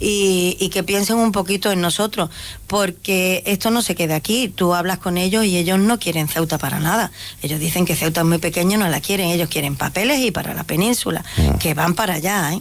y que piensen un poquito en nosotros, porque esto no se queda aquí. Tú hablas con ellos y ellos no quieren Ceuta para nada. Ellos dicen que Ceuta es muy pequeño, no la quieren. Ellos quieren papeles y para la península, que van para allá, ¿eh?